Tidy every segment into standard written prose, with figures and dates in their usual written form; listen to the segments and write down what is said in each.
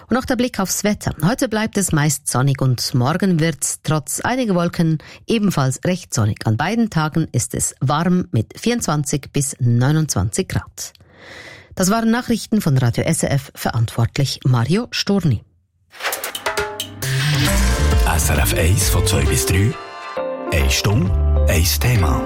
Und noch der Blick aufs Wetter. Heute bleibt es meist sonnig und morgen wird es trotz einiger Wolken ebenfalls recht sonnig. An beiden Tagen ist es warm mit 24 bis 29 Grad. Das waren Nachrichten von Radio SRF, verantwortlich Mario Storni. SRF 1 von 2 bis 3. 1 Stunde, 1 Thema.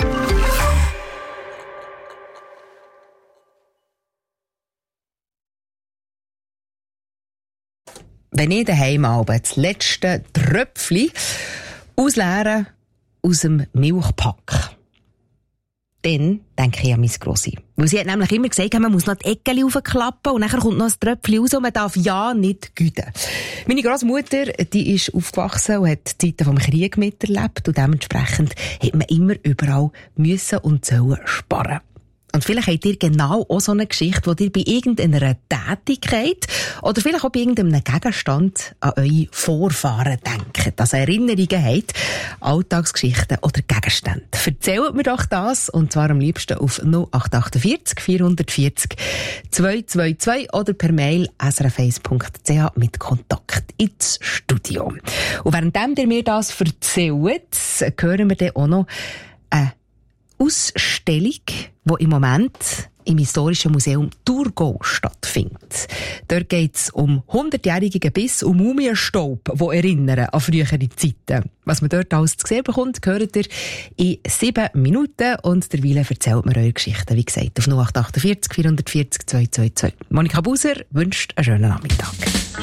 Wenn ich daheim aber das letzte Tröpfchen ausleere aus dem Milchpack, dann denke ich an meine Grossi. Weil sie hat nämlich immer gesagt, man muss noch die Eckchen aufklappen und dann kommt noch ein Tröpfchen raus und man darf ja nicht güten. Meine Grossmutter, die ist aufgewachsen und hat die Zeiten vom Krieg miterlebt und dementsprechend hat man immer überall müssen und sollen sparen. Und vielleicht habt ihr genau auch so eine Geschichte, wo ihr bei irgendeiner Tätigkeit oder vielleicht auch bei irgendeinem Gegenstand an eure Vorfahren denkt, also Erinnerungen habt, Alltagsgeschichten oder Gegenstände. Erzählt mir doch das, und zwar am liebsten auf 0848 440 222 oder per Mail srf1.ch mit Kontakt ins Studio. Und währenddem ihr mir das erzählt, hören wir dann auch noch eine Ausstellung, die im Moment im Historischen Museum Thurgau stattfindet. Dort geht es um 100-jährige Gebisse und Mumienstaub, die erinnern an frühere Zeiten. Was man dort alles zu sehen bekommt, hört ihr in 7 Minuten und derweil erzählt mir eure Geschichten, wie gesagt, auf 0848 440 222. Monika Buser wünscht einen schönen Nachmittag.